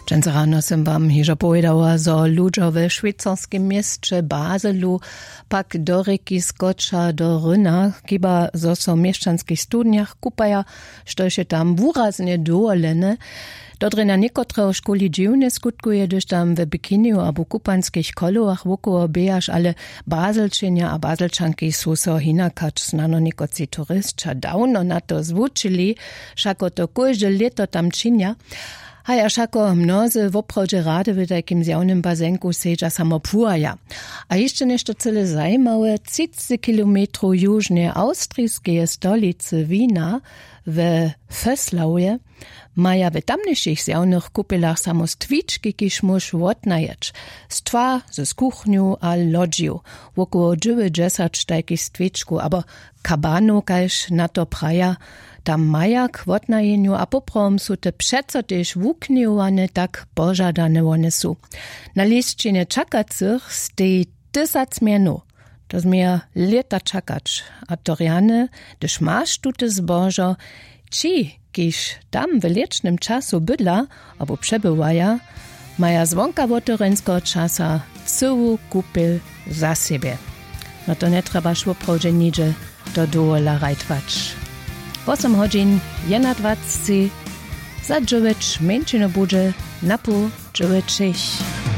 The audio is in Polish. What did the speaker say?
Dżęce rano sem wam hižo povedała, zo ludźo we szwajcarskim mieście Baselu pak do reki skocza do Ryna, kiba zo so mieszczanskich studniach kupaja, što się tam wuraznie doolene. Dodre na niekotreho školi dziwne skutkuje, gdyż tam w bikiniu albo kupanskich koloach wokoło bejaš, ale Baselčenia a Baselčanki sú so hinakać znano niekoci turystča dawno na to zwučili, šako to kóžde leto tam činia. A šako mnozy w obchodzie rady w takim zjawnym bazenku seđa samo płaja. A jeszcze nešto cele zajmawe, 30 kilometrów južnije austrijskie stolicy Wina w Föslauje maja w tamniejszych zjawnych kupelach samo stwiczki, kiż musz wotnajeć. Stwa z kuchniu a lodziu. Wokoło 90 takich stwiczku, abo kabanu, kajż na to praja, tam majak wotnajeniu, a poprom su te przeco też wuknijowane tak pożadane one su. Na liście czakacych stej 1000 mienu. To zmier leta czakać, a Toriane, gdyż masz tu te zbożo, ci, kiż tam w licznym czasu bydla, albo przebywaja, maja zwonka wotorensko czasa całą kupel za siebie. No to nie trzeba szło proże nidzie do dola rajtwać. 8 godzin, 21, za 9 męczino budzie, na pół 9.